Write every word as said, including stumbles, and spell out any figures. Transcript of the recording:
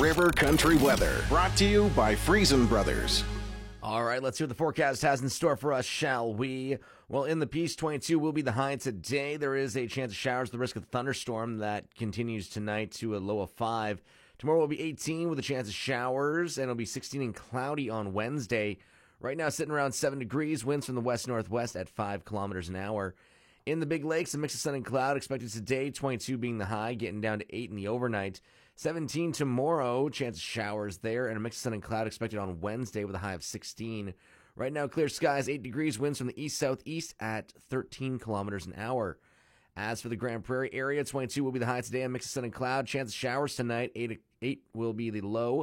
River Country weather, brought to you by Friesen Brothers. All right, let's see what the forecast has in store for us, shall we? Well, in the Peace, twenty-two will be the high today. There is a chance of showers, the risk of thunderstorm that continues tonight to a low of five. Tomorrow will be eighteen with a chance of showers, and it'll be sixteen and cloudy on Wednesday. Right now, sitting around seven degrees, winds from the west-northwest at five kilometers an hour. In the Big Lakes, a mix of sun and cloud expected today, twenty-two being the high, getting down to eight in the overnight. seventeen tomorrow, chance of showers there, and a mix of sun and cloud expected on Wednesday with a high of sixteen. Right now, clear skies, eight degrees, winds from the east-southeast at thirteen kilometers an hour. As for the Grand Prairie area, twenty-two will be the high today, a mix of sun and cloud, chance of showers tonight, eight, eight will be the low.